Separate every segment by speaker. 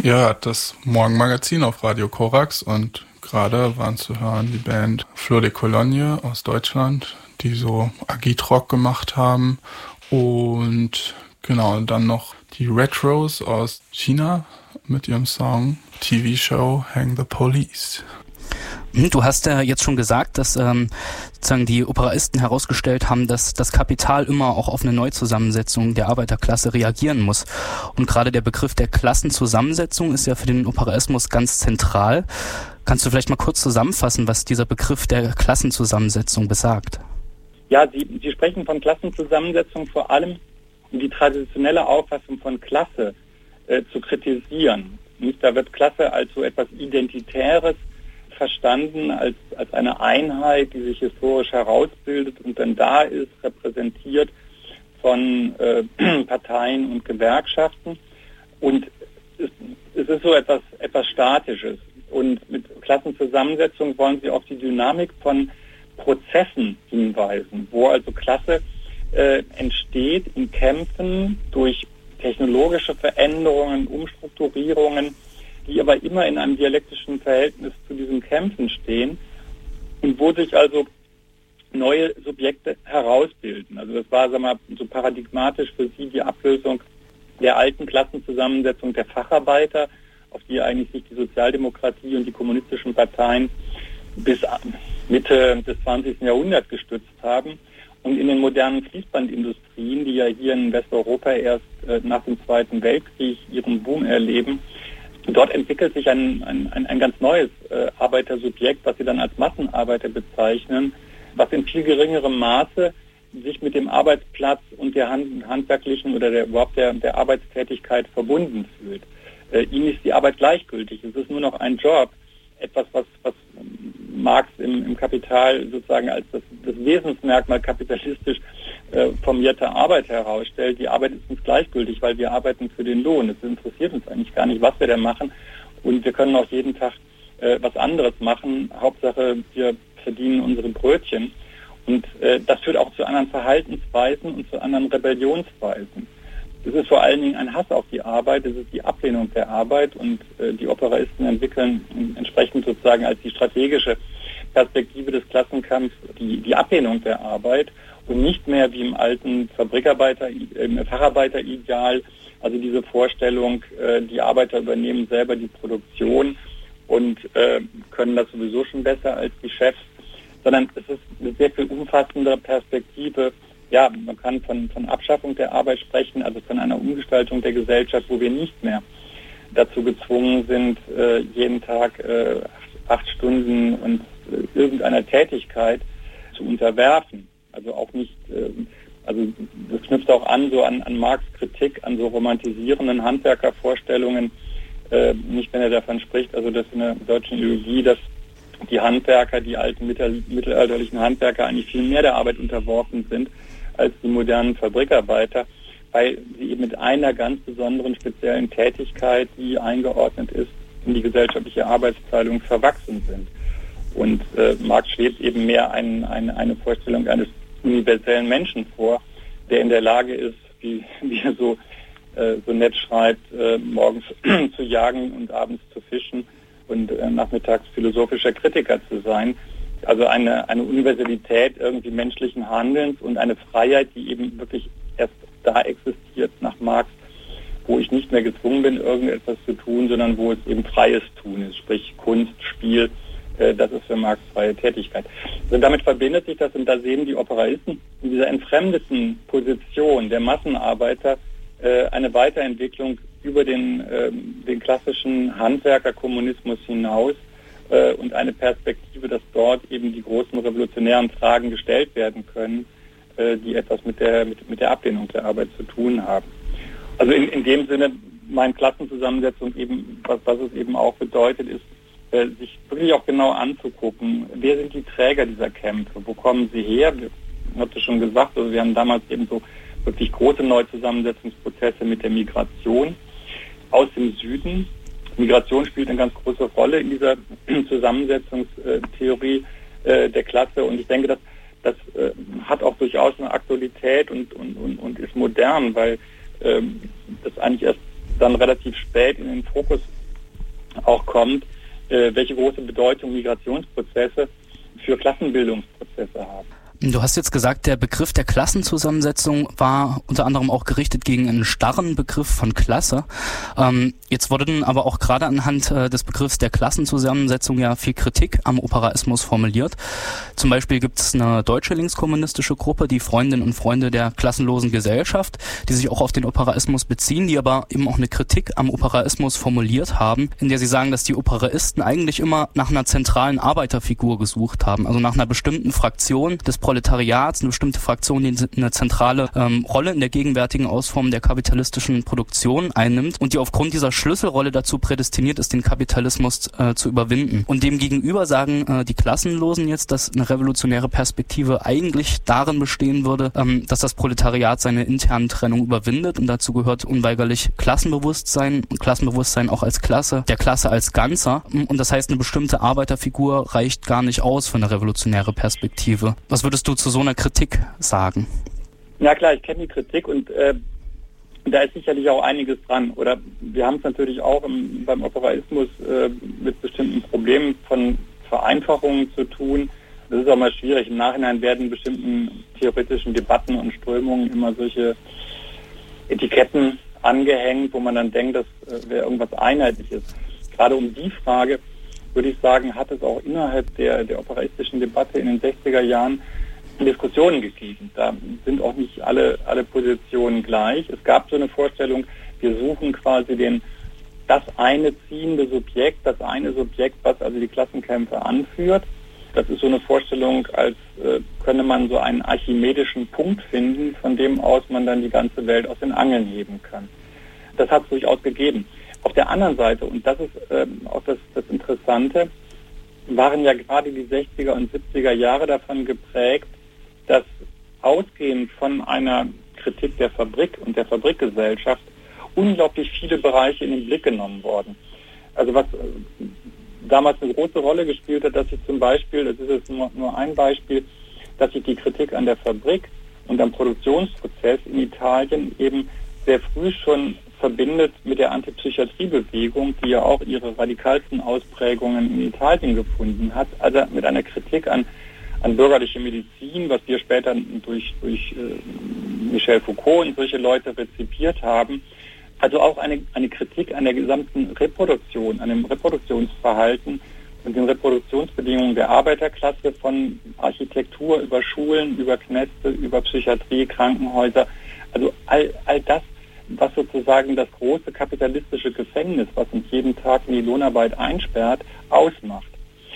Speaker 1: Ja, das Morgenmagazin auf Radio Korax und gerade waren zu hören die Band Flor de Cologne aus Deutschland, die so Agitrock gemacht haben und genau, dann noch die Retros aus China mit ihrem Song TV-Show Hang the Police.
Speaker 2: Du hast ja jetzt schon gesagt, dass sozusagen die Operaisten herausgestellt haben, dass das Kapital immer auch auf eine Neuzusammensetzung der Arbeiterklasse reagieren muss. Und gerade der Begriff der Klassenzusammensetzung ist ja für den Operaismus ganz zentral. Kannst du vielleicht mal kurz zusammenfassen, was dieser Begriff der Klassenzusammensetzung besagt?
Speaker 3: Ja, Sie sprechen von Klassenzusammensetzung vor allem, um die traditionelle Auffassung von Klasse zu kritisieren. Da wird Klasse als so etwas Identitäres verstanden, als eine Einheit, die sich historisch herausbildet und dann da ist, repräsentiert von Parteien und Gewerkschaften. Und es ist so etwas Statisches. Und mit Klassenzusammensetzung wollen Sie auf die Dynamik von Prozessen hinweisen, wo also Klasse entsteht in Kämpfen durch technologische Veränderungen, Umstrukturierungen, die aber immer in einem dialektischen Verhältnis zu diesen Kämpfen stehen und wo sich also neue Subjekte herausbilden. Also das war, sagen wir mal, so paradigmatisch für Sie die Ablösung der alten Klassenzusammensetzung der Facharbeiter, auf die eigentlich sich die Sozialdemokratie und die kommunistischen Parteien bis Mitte des 20. Jahrhunderts gestützt haben. Und in den modernen Fließbandindustrien, die ja hier in Westeuropa erst nach dem Zweiten Weltkrieg ihren Boom erleben, dort entwickelt sich ein ganz neues Arbeitersubjekt, was sie dann als Massenarbeiter bezeichnen, was in viel geringerem Maße sich mit dem Arbeitsplatz und der handwerklichen oder der Arbeitstätigkeit verbunden fühlt. Ihnen ist die Arbeit gleichgültig. Es ist nur noch ein Job, etwas, was Marx im Kapital sozusagen als das Wesensmerkmal kapitalistisch formierter Arbeit herausstellt. Die Arbeit ist uns gleichgültig, weil wir arbeiten für den Lohn. Es interessiert uns eigentlich gar nicht, was wir da machen. Und wir können auch jeden Tag was anderes machen. Hauptsache, wir verdienen unsere Brötchen. Und das führt auch zu anderen Verhaltensweisen und zu anderen Rebellionsweisen. Es ist vor allen Dingen ein Hass auf die Arbeit, es ist die Ablehnung der Arbeit und die Operaisten entwickeln entsprechend sozusagen als die strategische Perspektive des Klassenkampfs die Ablehnung der Arbeit und nicht mehr wie im alten Facharbeiter-Ideal, also diese Vorstellung, die Arbeiter übernehmen selber die Produktion und können das sowieso schon besser als die Chefs, sondern es ist eine sehr viel umfassendere Perspektive. Ja, man kann von Abschaffung der Arbeit sprechen, also von einer Umgestaltung der Gesellschaft, wo wir nicht mehr dazu gezwungen sind, jeden Tag 8 Stunden und irgendeiner Tätigkeit zu unterwerfen. Also auch nicht, also das knüpft auch an so an Marx' Kritik, an so romantisierenden Handwerkervorstellungen, nicht wenn er davon spricht, also dass in der deutschen Ideologie, dass die Handwerker, die alten mittelalterlichen Handwerker eigentlich viel mehr der Arbeit unterworfen sind als die modernen Fabrikarbeiter, weil sie eben mit einer ganz besonderen speziellen Tätigkeit, die eingeordnet ist, in die gesellschaftliche Arbeitsteilung verwachsen sind. Und Marx schwebt eben mehr eine Vorstellung eines universellen Menschen vor, der in der Lage ist, wie er so nett schreibt, morgens zu jagen und abends zu fischen und nachmittags philosophischer Kritiker zu sein. Also eine Universalität irgendwie menschlichen Handelns und eine Freiheit, die eben wirklich erst da existiert nach Marx, wo ich nicht mehr gezwungen bin, irgendetwas zu tun, sondern wo es eben freies Tun ist, sprich Kunst, Spiel, das ist für Marx freie Tätigkeit. Also damit verbindet sich das und da sehen die Operaisten in dieser entfremdeten Position der Massenarbeiter eine Weiterentwicklung über den klassischen Handwerkerkommunismus hinaus und eine Perspektive, dass dort eben die großen revolutionären Fragen gestellt werden können, die etwas mit der Ablehnung der Arbeit zu tun haben. Also in dem Sinne, meine Klassenzusammensetzung eben, was es eben auch bedeutet, ist, sich wirklich auch genau anzugucken, wer sind die Träger dieser Kämpfe, wo kommen sie her? Ich habe das schon gesagt, also wir haben damals eben so wirklich große Neuzusammensetzungsprozesse mit der Migration aus dem Süden. Migration spielt eine ganz große Rolle in dieser Zusammensetzungstheorie der Klasse und ich denke, das hat auch durchaus eine Aktualität und ist modern, weil das eigentlich erst dann relativ spät in den Fokus auch kommt, welche große Bedeutung Migrationsprozesse für Klassenbildungsprozesse haben.
Speaker 2: Du hast jetzt gesagt, der Begriff der Klassenzusammensetzung war unter anderem auch gerichtet gegen einen starren Begriff von Klasse. Jetzt wurde dann aber auch gerade anhand des Begriffs der Klassenzusammensetzung ja viel Kritik am Operaismus formuliert. Zum Beispiel gibt es eine deutsche linkskommunistische Gruppe, die Freundinnen und Freunde der klassenlosen Gesellschaft, die sich auch auf den Operaismus beziehen, die aber eben auch eine Kritik am Operaismus formuliert haben, in der sie sagen, dass die Operaisten eigentlich immer nach einer zentralen Arbeiterfigur gesucht haben, also nach einer bestimmten Fraktion des Proletariats, eine bestimmte Fraktion, die eine zentrale Rolle in der gegenwärtigen Ausformung der kapitalistischen Produktion einnimmt und die aufgrund dieser Schlüsselrolle dazu prädestiniert ist, den Kapitalismus zu überwinden. Und demgegenüber sagen die Klassenlosen jetzt, dass eine revolutionäre Perspektive eigentlich darin bestehen würde, dass das Proletariat seine internen Trennung überwindet, und dazu gehört unweigerlich Klassenbewusstsein und Klassenbewusstsein auch als Klasse, der Klasse als Ganzer. Und das heißt, eine bestimmte Arbeiterfigur reicht gar nicht aus für eine revolutionäre Perspektive. Was würdest du zu so einer Kritik sagen?
Speaker 3: Ja klar, ich kenne die Kritik und da ist sicherlich auch einiges dran. Oder wir haben es natürlich auch beim Operaismus mit bestimmten Problemen von Vereinfachungen zu tun. Das ist auch mal schwierig. Im Nachhinein werden bestimmten theoretischen Debatten und Strömungen immer solche Etiketten angehängt, wo man dann denkt, das wäre irgendwas Einheitliches. Gerade um die Frage, würde ich sagen, hat es auch innerhalb der operaistischen Debatte in den 60er Jahren Diskussionen gegeben. Da sind auch nicht alle Positionen gleich. Es gab so eine Vorstellung, wir suchen quasi das eine ziehende Subjekt, das eine Subjekt, was also die Klassenkämpfe anführt. Das ist so eine Vorstellung, als könne man so einen archimedischen Punkt finden, von dem aus man dann die ganze Welt aus den Angeln heben kann. Das hat es durchaus gegeben. Auf der anderen Seite, und das ist auch das Interessante, waren ja gerade die 60er und 70er Jahre davon geprägt, dass ausgehend von einer Kritik der Fabrik und der Fabrikgesellschaft unglaublich viele Bereiche in den Blick genommen wurden. Also was damals eine große Rolle gespielt hat, dass sich zum Beispiel, das ist jetzt nur ein Beispiel, dass sich die Kritik an der Fabrik und am Produktionsprozess in Italien eben sehr früh schon verbindet mit der Antipsychiatriebewegung, die ja auch ihre radikalsten Ausprägungen in Italien gefunden hat, also mit einer Kritik an bürgerliche Medizin, was wir später durch Michel Foucault und solche Leute rezipiert haben. Also auch eine Kritik an der gesamten Reproduktion, an dem Reproduktionsverhalten und den Reproduktionsbedingungen der Arbeiterklasse, von Architektur über Schulen, über Kneste, über Psychiatrie, Krankenhäuser. Also all das, was sozusagen das große kapitalistische Gefängnis, was uns jeden Tag in die Lohnarbeit einsperrt, ausmacht.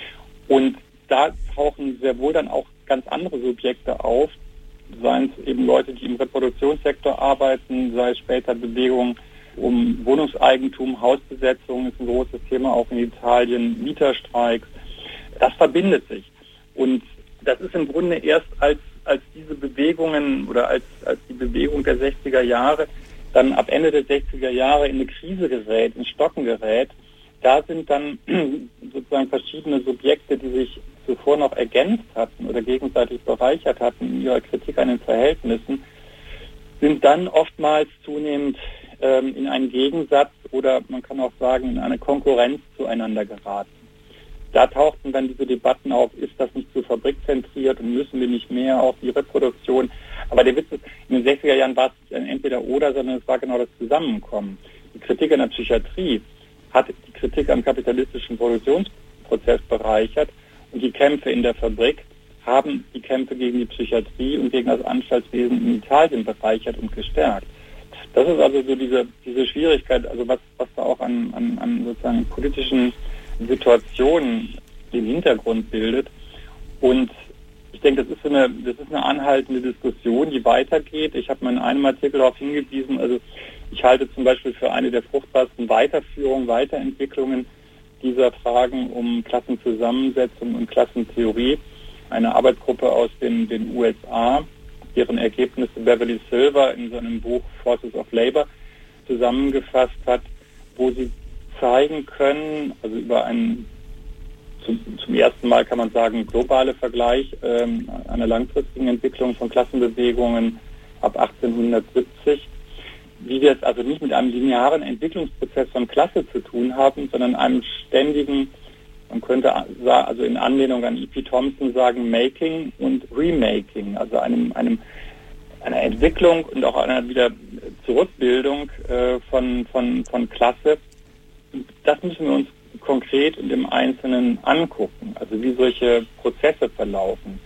Speaker 3: Und da tauchen sehr wohl dann auch ganz andere Subjekte auf, seien es eben Leute, die im Reproduktionssektor arbeiten, sei es später Bewegungen um Wohnungseigentum, Hausbesetzung ist ein großes Thema auch in Italien, Mieterstreiks. Das verbindet sich. Und das ist im Grunde erst als diese Bewegungen oder als die Bewegung der 60er Jahre dann ab Ende der 60er Jahre in eine Krise gerät, ins Stocken gerät. Da sind dann sozusagen verschiedene Subjekte, die sich zuvor noch ergänzt hatten oder gegenseitig bereichert hatten in ihrer Kritik an den Verhältnissen, sind dann oftmals zunehmend in einen Gegensatz oder man kann auch sagen in eine Konkurrenz zueinander geraten. Da tauchten dann diese Debatten auf, ist das nicht zu fabrikzentriert und müssen wir nicht mehr auf die Reproduktion. Aber der Witz ist, in den 60er Jahren war es nicht entweder oder, sondern es war genau das Zusammenkommen. Die Kritik an der Psychiatrie hat die Kritik am kapitalistischen Produktionsprozess bereichert und die Kämpfe in der Fabrik haben die Kämpfe gegen die Psychiatrie und gegen das Anstaltswesen in Italien bereichert und gestärkt. Das ist also so diese Schwierigkeit, also was da auch an sozusagen politischen Situationen den Hintergrund bildet. Und ich denke, das ist eine anhaltende Diskussion, die weitergeht. Ich habe mal in einem Artikel darauf hingewiesen, also ich halte zum Beispiel für eine der fruchtbarsten Weiterentwicklungen dieser Fragen um Klassenzusammensetzung und Klassentheorie eine Arbeitsgruppe aus den USA, deren Ergebnisse Beverly Silver in seinem Buch Forces of Labor zusammengefasst hat, wo sie zeigen können, also über einen zum ersten Mal kann man sagen globale Vergleich einer langfristigen Entwicklung von Klassenbewegungen ab 1870, wie wir es also nicht mit einem linearen Entwicklungsprozess von Klasse zu tun haben, sondern einem ständigen, man könnte also in Anlehnung an E.P. Thompson sagen, Making und Remaking, also einer Entwicklung und auch einer wieder Zurückbildung von Klasse. Das müssen wir uns konkret und im Einzelnen angucken, also wie solche Prozesse verlaufen.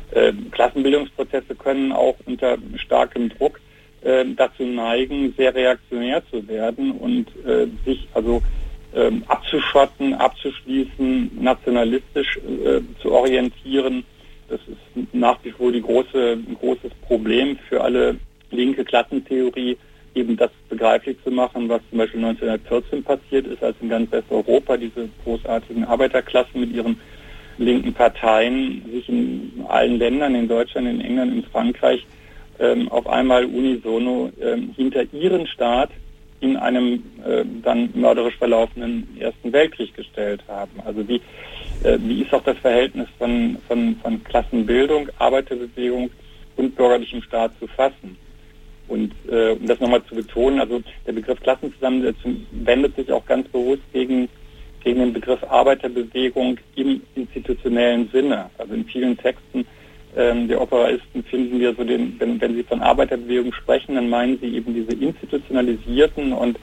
Speaker 3: Klassenbildungsprozesse können auch unter starkem Druck dazu neigen, sehr reaktionär zu werden und sich also abzuschotten, abzuschließen, nationalistisch zu orientieren. Das ist nach wie vor ein großes Problem für alle linke Klassentheorie, eben das begreiflich zu machen, was zum Beispiel 1914 passiert ist, als in ganz Westeuropa diese großartigen Arbeiterklassen mit ihren linken Parteien sich in allen Ländern, in Deutschland, in England, in Frankreich, auf einmal unisono hinter ihren Staat in einem dann mörderisch verlaufenden Ersten Weltkrieg gestellt haben. Also wie ist auch das Verhältnis von Klassenbildung, Arbeiterbewegung und bürgerlichem Staat zu fassen? Und um das nochmal zu betonen, also der Begriff Klassenzusammensetzung wendet sich auch ganz bewusst gegen den Begriff Arbeiterbewegung im institutionellen Sinne. Also in vielen Texten der Operaisten finden wir so wenn sie von Arbeiterbewegung sprechen, dann meinen sie eben diese institutionalisierten und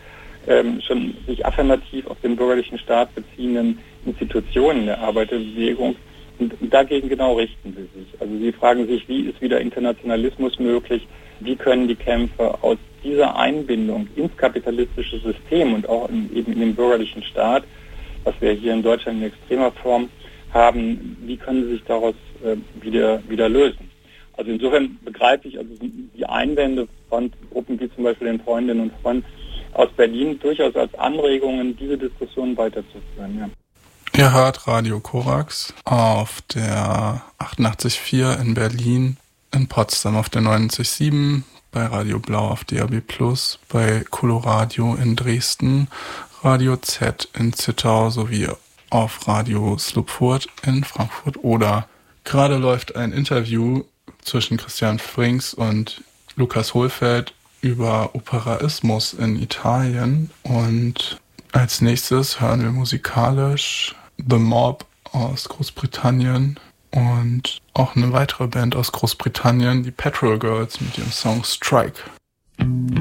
Speaker 3: schon sich affirmativ auf den bürgerlichen Staat beziehenden Institutionen der Arbeiterbewegung. Und dagegen genau richten sie sich. Also sie fragen sich, wie ist wieder Internationalismus möglich? Wie können die Kämpfe aus dieser Einbindung ins kapitalistische System und auch eben in den bürgerlichen Staat, was wir hier in Deutschland in extremer Form haben, wie können sie sich daraus wieder lösen? Also insofern begreife ich also die Einwände von Gruppen wie zum Beispiel den Freundinnen und Freunden aus Berlin durchaus als Anregungen, diese Diskussion weiterzuführen. Ja.
Speaker 1: Ihr hört Radio Korax auf der 88.4 in Berlin, in Potsdam auf der 90.7, bei Radio Blau auf DAB+, bei Coloradio in Dresden, Radio Z in Zittau sowie auf Radio Slupfurt in Frankfurt oder. Gerade läuft ein Interview zwischen Christian Frings und Lukas Hohlfeld über Operaismus in Italien und als nächstes hören wir musikalisch The Mob aus Großbritannien und auch eine weitere Band aus Großbritannien, die Petrol Girls mit ihrem Song Strike.